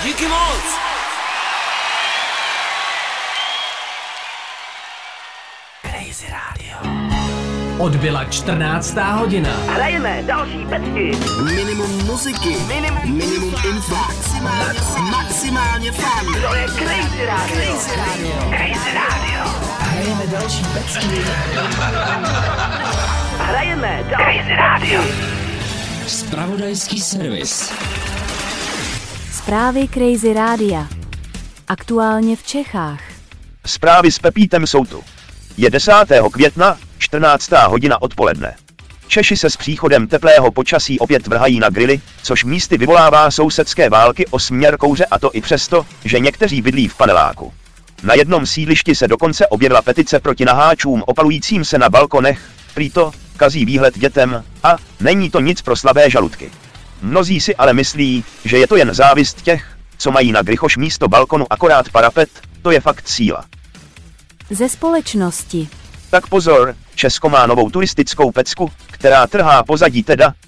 Díky moc! Crazy Radio. Odbyla 14. hodina. Hrajeme další pecky. Minimum muziky. Minimum info. Maximálně fun. To je Crazy Radio. Crazy Radio. Hrajeme další pecky. Hrajeme Crazy Radio. Zpravodajský servis. Zprávy Crazy Rádia. Aktuálně v Čechách. Zprávy s Pepítem jsou tu. Je 10. května, 14. hodina odpoledne. Češi se s příchodem teplého počasí opět vrhají na grily, což místy vyvolává sousedské války o směr kouře, a to i přesto, že někteří bydlí v paneláku. Na jednom sídlišti se dokonce objevila petice proti naháčům opalujícím se na balkonech, prý to kazí výhled dětem a není to nic pro slabé žaludky. Mnozí si ale myslí, že je to jen závist těch, co mají na grychoš místo balkonu akorát parapet, to je fakt síla. Ze společnosti. Tak pozor, Česko má novou turistickou pecku, která trhá pozadí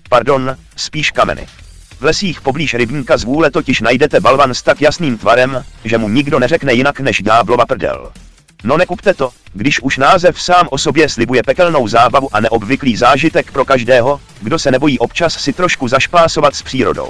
spíš kameny. V lesích poblíž rybníka Zvůle totiž najdete balvan s tak jasným tvarem, že mu nikdo neřekne jinak než ďáblova prdel. No nekupte to, když už název sám o sobě slibuje pekelnou zábavu a neobvyklý zážitek pro každého, kdo se nebojí občas si trošku zašpásovat s přírodou.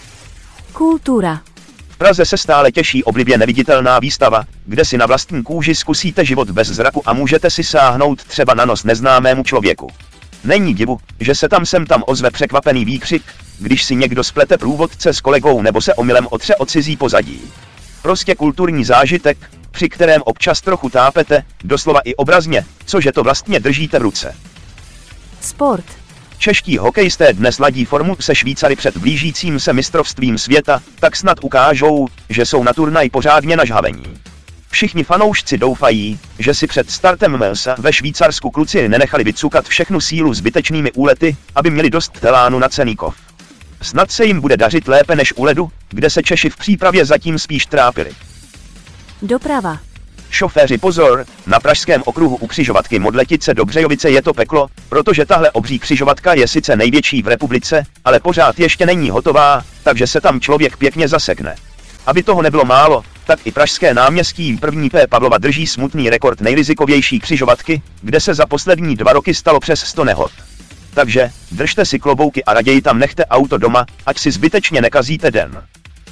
Kultura. V Praze se stále těší oblibě neviditelná výstava, kde si na vlastní kůži zkusíte život bez zraku a můžete si sáhnout třeba na nos neznámému člověku. Není divu, že se tam sem tam ozve překvapený výkřik, když si někdo splete průvodce s kolegou nebo se omylem otře o cizí pozadí. Prostě kulturní zážitek, při kterém občas trochu tápete, doslova i obrazně, cože to vlastně držíte v ruce. Sport. Čeští hokejisté dnes ladí formu se Švýcary před blížícím se mistrovstvím světa, tak snad ukážou, že jsou na turnaj pořádně nažhavení. Všichni fanoušci doufají, že si před startem Melsa ve Švýcarsku kluci nenechali vycukat všechnu sílu zbytečnými úlety, aby měli dost telánu na cenný kov. Snad se jim bude dařit lépe než u ledu, kde se Češi v přípravě zatím spíš trápili. Doprava. Šoféři pozor, na pražském okruhu u křižovatky Modletice do Břejovice je to peklo, protože tahle obří křižovatka je sice největší v republice, ale pořád ještě není hotová, takže se tam člověk pěkně zasekne. Aby toho nebylo málo, tak i pražské náměstí 1. P. Pavlova drží smutný rekord nejrizikovější křižovatky, kde se za poslední 2 roky stalo přes 100 nehod. Takže držte si klobouky a raději tam nechte auto doma, ať si zbytečně nekazíte den.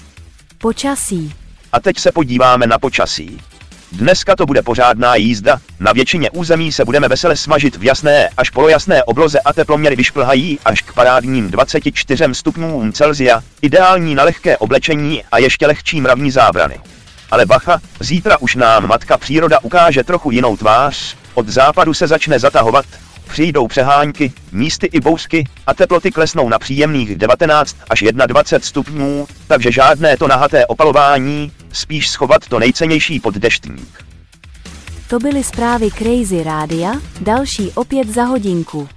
Počasí. A teď se podíváme na počasí. Dneska to bude pořádná jízda, na většině území se budeme vesele smažit v jasné až polojasné obloze a teploměry vyšplhají až k parádním 24 stupňům Celsia, ideální na lehké oblečení a ještě lehčí mravní zábrany. Ale bacha, zítra už nám matka příroda ukáže trochu jinou tvář, od západu se začne zatahovat, přijdou přehánky, místy i bouřky a teploty klesnou na příjemných 19 až 21 stupňů, takže žádné to nahaté opalování, spíš schovat to nejcennější pod deštník. To byly zprávy Crazy Rádia, další opět za hodinku.